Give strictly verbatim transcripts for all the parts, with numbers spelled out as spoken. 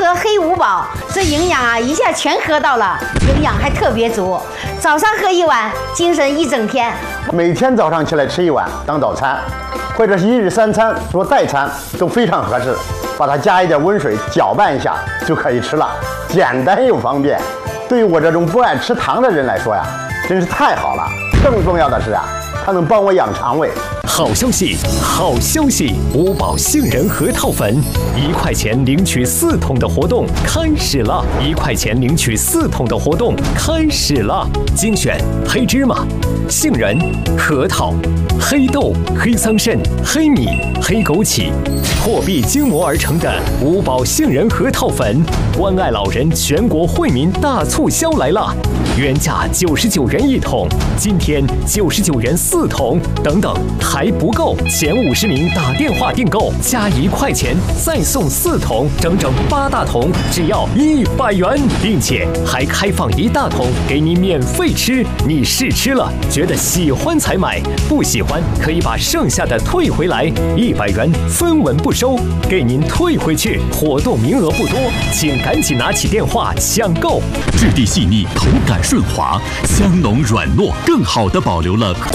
喝黑五宝，这营养啊一下全喝到了，营养还特别足。早上喝一碗，精神一整天。 每天早上起来吃一碗当早餐，或者是一日三餐做代餐都非常合适。把它加一点温水搅拌一下就可以吃了，简单又方便。对于我这种不爱吃糖的人来说呀，真是太好了。更重要的是啊，它能帮我养肠胃。 好消息，好消息！五宝杏仁核桃粉，一块钱领取四桶的活动开始了！一块钱领取四桶的活动开始了！精选黑芝麻、杏仁、核桃、黑豆、黑桑葚、黑米、黑枸杞，破壁精磨而成的五宝杏仁核桃粉，关爱老人全国惠民大促销来了！原价九十九元一桶，今天九十九元四桶，等等还不够，前五十名打电话订购加一块钱再送四桶，整整八大桶，只要一百元，并且还开放一大桶给你免费吃。你试吃了，觉得喜欢才买，不喜欢可以把剩下的退回来，一百元分文不收，给您退回去。活动名额不多，请赶紧拿起电话抢购。 质地细腻，口感顺滑，香浓软糯，更好地保留了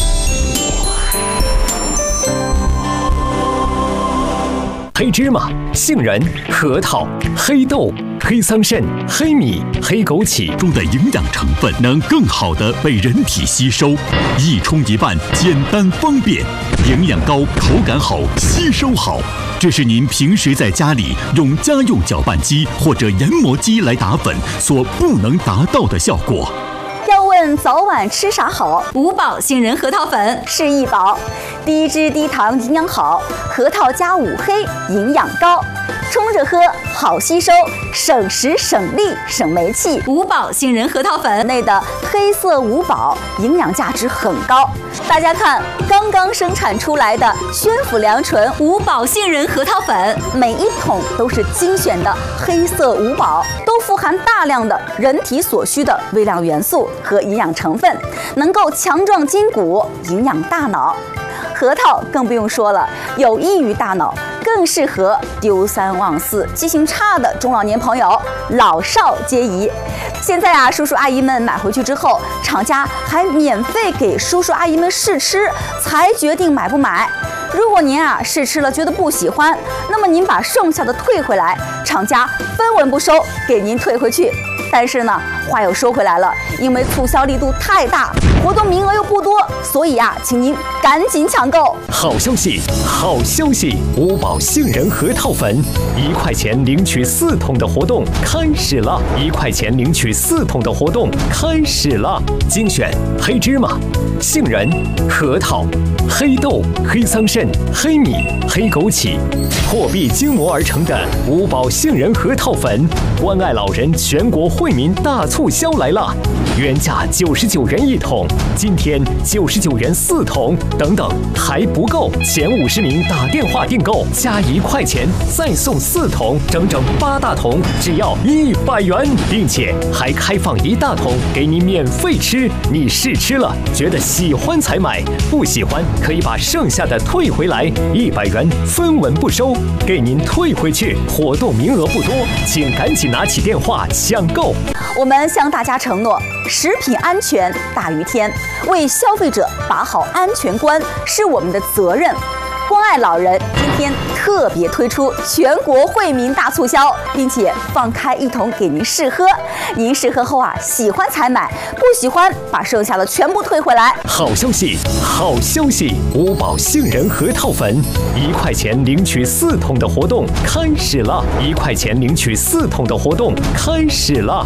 黑芝麻、杏仁、核桃、黑豆、黑桑葚、黑米、黑枸杞中的营养成分，能更好地被人体吸收，一冲一拌，简单方便，营养高，口感好，吸收好。这是您平时在家里用家用搅拌机或者研磨机来打粉所不能达到的效果。 要问早晚吃啥好？五宝杏仁核桃粉是一宝，低脂低糖，营养好，核桃加五黑，营养高。冲着喝好吸收，省时省力省煤气。五宝杏仁核桃粉内的黑色五宝营养价值很高。大家看，刚刚生产出来的宣府良醇五宝杏仁核桃粉，每一桶都是精选的黑色五宝，都富含大量的人体所需的微量元素和营养成分，能够强壮筋骨，营养大脑。核桃更不用说了，有益于大脑，更适合丢三忘四、记性差的中老年朋友，老少皆宜。现在啊，叔叔阿姨们买回去之后，厂家还免费给叔叔阿姨们试吃，才决定买不买。如果您啊试吃了觉得不喜欢，那么您把剩下的退回来，厂家分文不收，给您退回去。但是呢，话又说回来了，因为促销力度太大，活动名额又不多，所以啊，请您赶紧抢购。 好消息，好消息！五宝杏仁核桃粉，一块钱领取四桶的活动开始了！一块钱领取四桶的活动开始了！精选黑芝麻、杏仁、核桃、黑豆、黑桑葚、黑米、黑枸杞，破壁精磨而成的五宝杏仁核桃粉，关爱老人全国惠民大促销来了！原价九十九元一桶，今天九十九元四桶，等等还不够，前五十名打电话订购加一块钱再送四桶，整整八大桶，只要一百元，并且还开放一大桶给你免费吃。你试吃了，觉得喜欢才买，不喜欢可以把剩下的退回来，一百元分文不收，给您退回去。活动名额不多，请赶紧拿起电话抢购。 我们向大家承诺，食品安全大于天，为消费者把好安全关是我们的责任。关爱老人今天特别推出全国惠民大促销，并且放开一桶给您试喝。您试喝后啊，喜欢才买，不喜欢把剩下的全部退回来。 好消息，好消息！五宝杏仁核桃粉，一块钱领取四桶的活动开始了！一块钱领取四桶的活动开始了！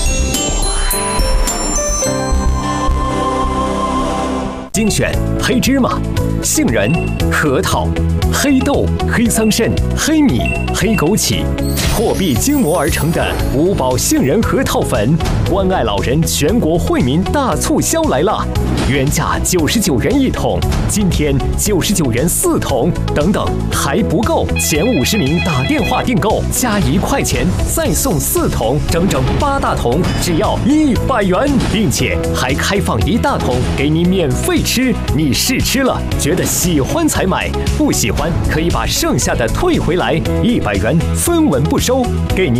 精选黑芝麻、杏仁、核桃、黑豆、黑桑葚、黑米、黑枸杞，破壁精磨而成的五宝杏仁核桃粉，关爱老人全国惠民大促销来了！原价九十九元一桶，今天九十九元四桶，等等还不够，前五十名打电话订购加一块钱再送四桶，整整八大桶，只要一百元，并且还开放一大桶给你免费吃。你试吃了，觉得喜欢才买，不喜欢可以把剩下的退回来，一百元分文不收，给你